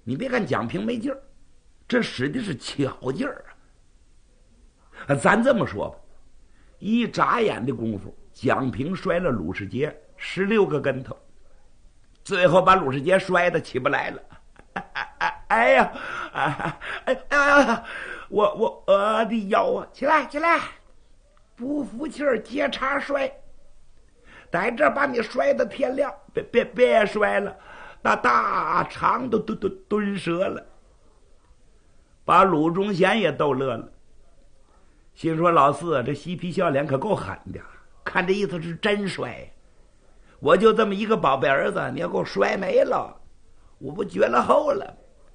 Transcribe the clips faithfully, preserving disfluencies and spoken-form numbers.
你别看蒋平没劲儿，这使的是巧劲儿啊！咱这么说吧，一眨眼的功夫，蒋平摔了鲁世杰十六个跟头，最后把鲁世杰摔得起不来了。哎哎哎呀，哎哎哎呀，我我我的腰啊！起来起来，不服气儿接茬摔，在这把你摔到天亮，别别别摔了，那大肠都都都蹲折了。把鲁忠贤也逗乐了，心说老四这嬉皮笑脸可够狠的，看这意思是真摔。我就这么一个宝贝儿子，你要给我摔没了，我不绝了后了。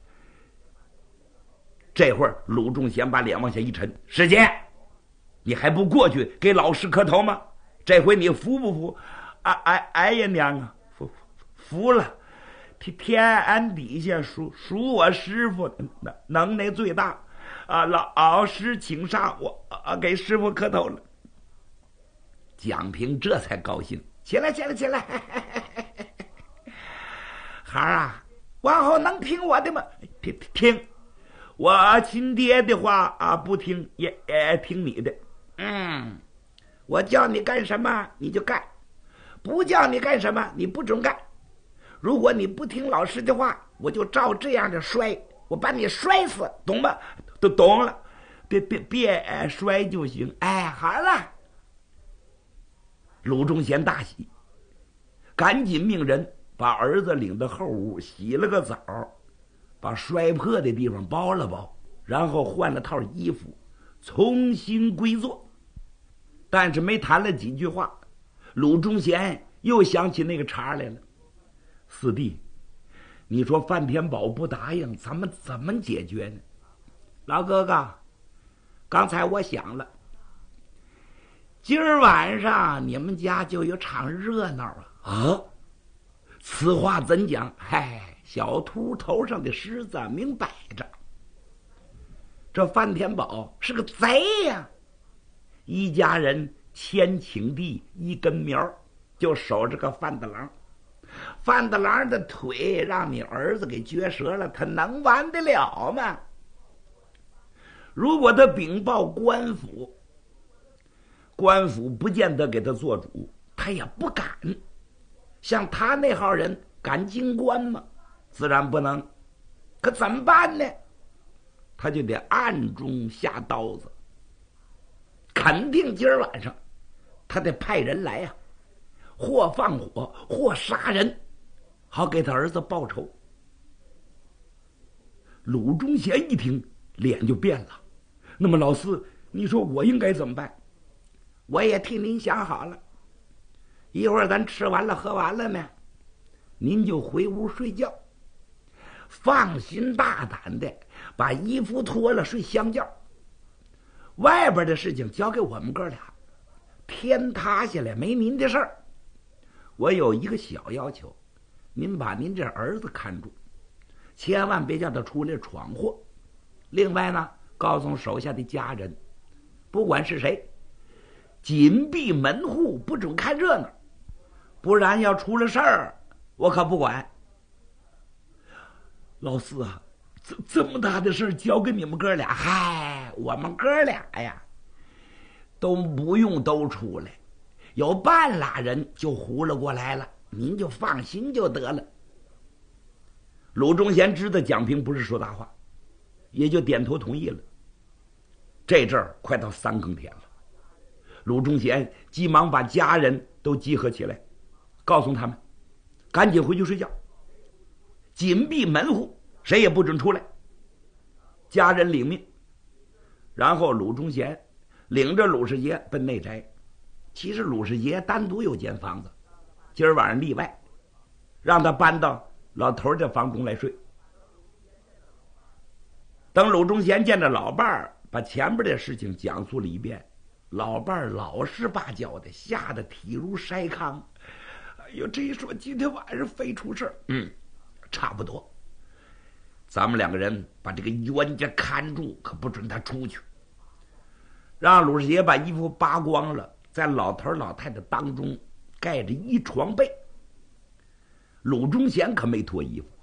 这会儿鲁忠贤把脸往下一沉，师姐，你还不过去给老师磕头吗？这回你服不服？哎哎哎呀娘啊，服服了！天天底下属属我师傅能能耐最大啊！老师请上，我啊给师傅磕头了。蒋平这才高兴，起来起来起来！孩儿啊，往后能听我的吗？听听，我亲爹的话啊，不听也也听你的。嗯，我叫你干什么你就干，不叫你干什么你不准干。如果你不听老师的话，我就照这样的摔，我把你摔死，懂吗？都懂了，别别别摔就行。哎，好了。鲁忠贤大喜，赶紧命人把儿子领到后屋洗了个澡，把摔破的地方包了包，然后换了套衣服，重新归坐。但是没谈了几句话，鲁忠贤又想起那个茬来了。四弟，你说范天宝不答应，咱们怎么解决呢？老哥哥，刚才我想了，今儿晚上你们家就有场热闹啊！啊，此话怎讲？嗨，小秃头上的虱子明摆着，这范天宝是个贼呀！一家人千顷地一根苗，就守着个范大郎。范大郎的腿让你儿子给撅折了，他能完得了吗？如果他禀报官府，官府不见得给他做主，他也不敢。像他那号人敢进关吗？自然不能。可怎么办呢？他就得暗中下刀子。肯定今儿晚上他得派人来呀、啊，或放火或杀人，好给他儿子报仇。鲁忠贤一听，脸就变了。那么老四，你说我应该怎么办？我也替您想好了，一会儿咱吃完了喝完了呢，您就回屋睡觉，放心大胆的把衣服脱了睡香觉，外边的事情交给我们哥俩，天塌下来没您的事儿。我有一个小要求，您把您这儿子看住，千万别叫他出来闯祸。另外呢，告诉手下的家人，不管是谁，紧闭门户，不准看热闹，不然要出了事儿，我可不管。老四啊，这这么大的事交给你们哥俩，嗨，我们哥俩呀，都不用都出来，有半拉人就糊了过来了，您就放心就得了。鲁忠贤知道蒋平不是说大话，也就点头同意了。这阵儿快到三更天了，鲁忠贤急忙把家人都集合起来，告诉他们赶紧回去睡觉，紧闭门户，谁也不准出来。家人领命，然后鲁忠贤领着鲁世杰奔内宅。其实鲁世杰单独有间房子，今儿晚上例外，让他搬到老头的房中来睡。等鲁忠贤见着老伴儿，把前边的事情讲述了一遍，老伴儿老实巴交的，吓得体如筛糠。哎呦，这一说今天晚上非出事，嗯，差不多。咱们两个人把这个冤家看住，可不准他出去。让鲁世杰把衣服扒光了，在老头老太太当中盖着一床被。鲁忠贤可没脱衣服，